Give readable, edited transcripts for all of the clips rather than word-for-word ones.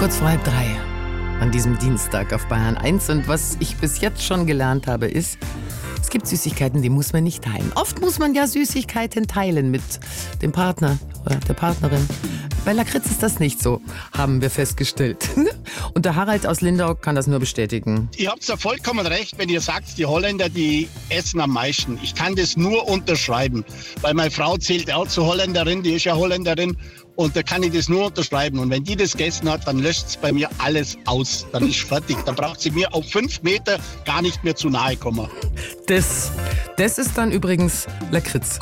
Kurz vor 2:30 an diesem Dienstag auf Bayern 1. Und was ich bis jetzt schon gelernt habe, ist, es gibt Süßigkeiten, die muss man nicht teilen. Oft muss man ja Süßigkeiten teilen mit dem Partner oder der Partnerin. Bei Lakritz ist das nicht so, haben wir festgestellt. Und der Harald aus Lindau kann das nur bestätigen. Ihr habt ja vollkommen recht, wenn ihr sagt, die Holländer, die essen am meisten. Ich kann das nur unterschreiben, weil meine Frau zählt auch zur Holländerin, die ist ja Holländerin. Und da kann ich das nur unterschreiben. Und wenn die das gegessen hat, dann löscht es bei mir alles aus. Dann ist fertig. Dann braucht sie mir auf 5 Meter gar nicht mehr zu nahe kommen. Das ist dann übrigens Lakritz.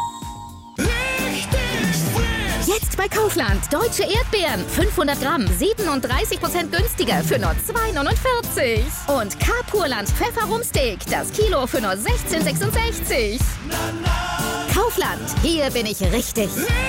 Jetzt bei Kaufland. Deutsche Erdbeeren. 500 Gramm. 37% günstiger für nur 2,49. Und K-Purland Pfefferrumsteak. Das Kilo für nur 16,66. Kaufland. Hier bin ich richtig.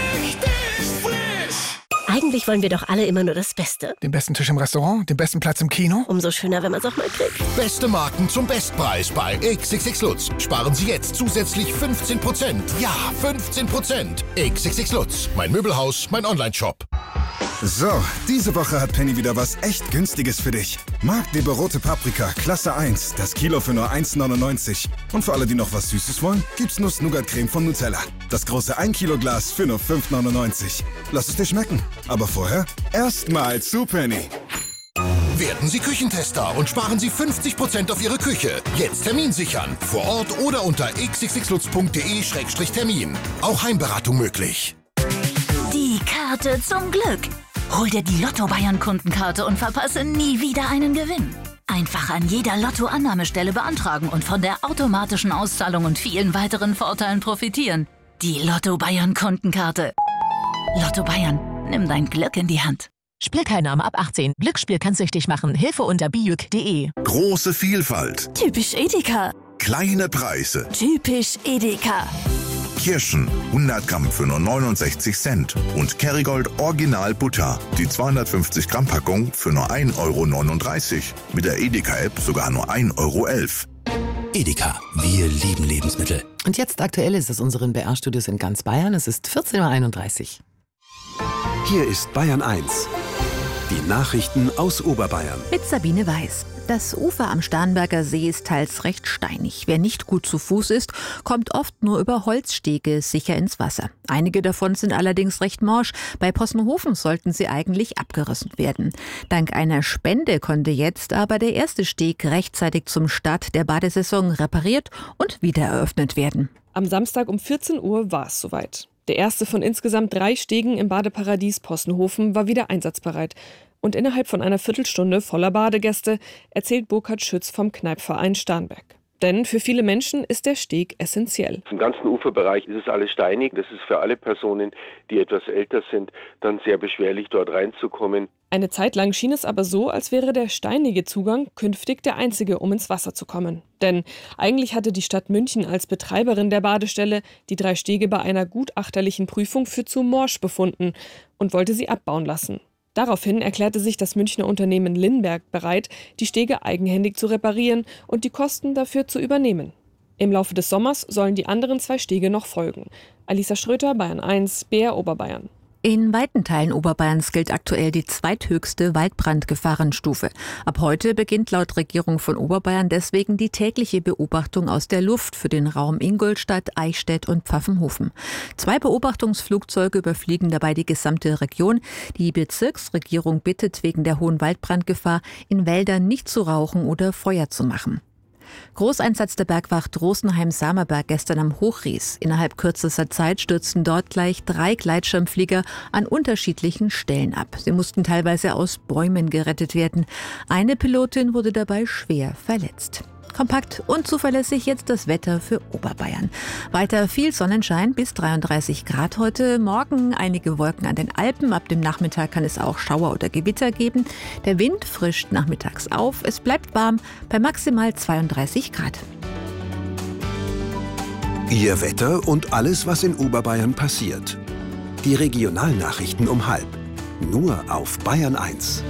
Eigentlich wollen wir doch alle immer nur das Beste. Den besten Tisch im Restaurant, den besten Platz im Kino. Umso schöner, wenn man es auch mal kriegt. Beste Marken zum Bestpreis bei XXX Lutz. Sparen Sie jetzt zusätzlich 15%. Ja, 15%. XXX Lutz. Mein Möbelhaus, mein Onlineshop. So, diese Woche hat Penny wieder was echt Günstiges für dich. Magdeburg rote Paprika, Klasse 1. Das Kilo für nur 1,99. Und für alle, die noch was Süßes wollen, gibt's Nuss-Nougat-Creme von Nutella. Das große 1 Kilo Glas für nur 5,99. Lass es dir schmecken. Aber vorher erstmal zu Penny. Werden Sie Küchentester und sparen Sie 50% auf Ihre Küche. Jetzt Termin sichern. Vor Ort oder unter xxxlutz.de/termin. Auch Heimberatung möglich. Die Karte zum Glück. Hol dir die Lotto Bayern Kundenkarte und verpasse nie wieder einen Gewinn. Einfach an jeder Lotto-Annahmestelle beantragen und von der automatischen Auszahlung und vielen weiteren Vorteilen profitieren. Die Lotto Bayern Kundenkarte. Lotto Bayern, nimm dein Glück in die Hand. Spielteilnahme ab 18. Glücksspiel kann süchtig machen. Hilfe unter bijuk.de. Große Vielfalt. Typisch Edeka. Kleine Preise. Typisch Edeka. Kirschen 100 Gramm für nur 69 Cent. Und Kerrygold Original Butter. Die 250 Gramm Packung für nur 1,39 €. Mit der Edeka-App sogar nur 1,11 €. Edeka, wir lieben Lebensmittel. Und jetzt aktuell ist es unseren BR-Studios in ganz Bayern. Es ist 14:31 Uhr. Hier ist Bayern 1. Die Nachrichten aus Oberbayern. Mit Sabine Weiß. Das Ufer am Starnberger See ist teils recht steinig. Wer nicht gut zu Fuß ist, kommt oft nur über Holzstege sicher ins Wasser. Einige davon sind allerdings recht morsch. Bei Possenhofen sollten sie eigentlich abgerissen werden. Dank einer Spende konnte jetzt aber der erste Steg rechtzeitig zum Start der Badesaison repariert und wieder eröffnet werden. Am Samstag um 14 Uhr war es soweit. Der erste von insgesamt 3 Stegen im Badeparadies Possenhofen war wieder einsatzbereit. Und innerhalb von einer Viertelstunde voller Badegäste, erzählt Burkhard Schütz vom Kneippverein Starnberg. Denn für viele Menschen ist der Steg essentiell. Im ganzen Uferbereich ist es alles steinig. Das ist für alle Personen, die etwas älter sind, dann sehr beschwerlich, dort reinzukommen. Eine Zeit lang schien es aber so, als wäre der steinige Zugang künftig der einzige, um ins Wasser zu kommen. Denn eigentlich hatte die Stadt München als Betreiberin der Badestelle die 3 Stege bei einer gutachterlichen Prüfung für zu morsch befunden und wollte sie abbauen lassen. Daraufhin erklärte sich das Münchner Unternehmen Lindberg bereit, die Stege eigenhändig zu reparieren und die Kosten dafür zu übernehmen. Im Laufe des Sommers sollen die anderen 2 Stege noch folgen. Alisa Schröter, Bayern 1, BR Oberbayern. In weiten Teilen Oberbayerns gilt aktuell die zweithöchste Waldbrandgefahrenstufe. Ab heute beginnt laut Regierung von Oberbayern deswegen die tägliche Beobachtung aus der Luft für den Raum Ingolstadt, Eichstätt und Pfaffenhofen. 2 Beobachtungsflugzeuge überfliegen dabei die gesamte Region. Die Bezirksregierung bittet wegen der hohen Waldbrandgefahr, in Wäldern nicht zu rauchen oder Feuer zu machen. Großeinsatz der Bergwacht Rosenheim-Samerberg gestern am Hochries. Innerhalb kürzester Zeit stürzten dort gleich 3 Gleitschirmflieger an unterschiedlichen Stellen ab. Sie mussten teilweise aus Bäumen gerettet werden. Eine Pilotin wurde dabei schwer verletzt. Kompakt und zuverlässig jetzt das Wetter für Oberbayern. Weiter viel Sonnenschein bis 33 Grad heute. Morgen einige Wolken an den Alpen. Ab dem Nachmittag kann es auch Schauer oder Gewitter geben. Der Wind frischt nachmittags auf. Es bleibt warm bei maximal 32 Grad. Ihr Wetter und alles, was in Oberbayern passiert. Die Regionalnachrichten um 12:30. Nur auf Bayern 1.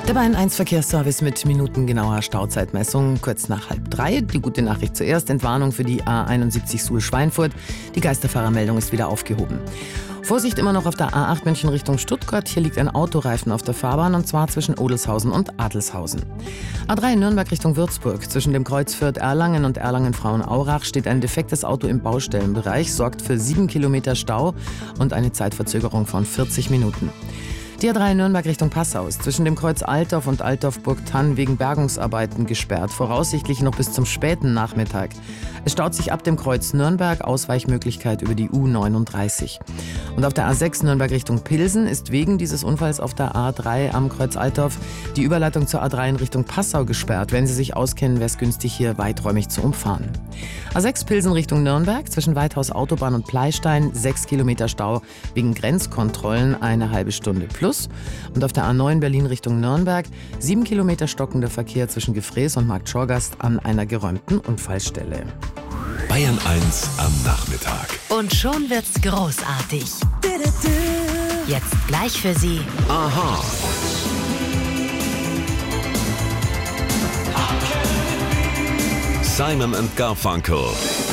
Der Bayern 1 Verkehrsservice mit minutengenauer Stauzeitmessung kurz nach 2:30. Die gute Nachricht zuerst, Entwarnung für die A71 Suhl-Schweinfurt. Die Geisterfahrermeldung ist wieder aufgehoben. Vorsicht immer noch auf der A8 München Richtung Stuttgart. Hier liegt ein Autoreifen auf der Fahrbahn und zwar zwischen Odelshausen und Adelshausen. A3 Nürnberg Richtung Würzburg. Zwischen dem Kreuz Fürth-Erlangen und Erlangen-Frauenaurach steht ein defektes Auto im Baustellenbereich, sorgt für 7 Kilometer Stau und eine Zeitverzögerung von 40 Minuten. Die A3 Nürnberg Richtung Passau ist zwischen dem Kreuz Altdorf und Altdorf-Burgthann wegen Bergungsarbeiten gesperrt, voraussichtlich noch bis zum späten Nachmittag. Es staut sich ab dem Kreuz Nürnberg, Ausweichmöglichkeit über die U39. Und auf der A6 Nürnberg Richtung Pilsen ist wegen dieses Unfalls auf der A3 am Kreuz Altdorf die Überleitung zur A3 in Richtung Passau gesperrt. Wenn Sie sich auskennen, wäre es günstig, hier weiträumig zu umfahren. A6 Pilsen Richtung Nürnberg, zwischen Weithaus Autobahn und Pleistein 6 Kilometer Stau wegen Grenzkontrollen, eine halbe Stunde plus. Und auf der A9 Berlin Richtung Nürnberg 7 Kilometer stockender Verkehr zwischen Gefrees und Markt Schorgast an einer geräumten Unfallstelle. Bayern 1 am Nachmittag. Und schon wird's großartig. Jetzt gleich für Sie. Aha. Simon & Garfunkel.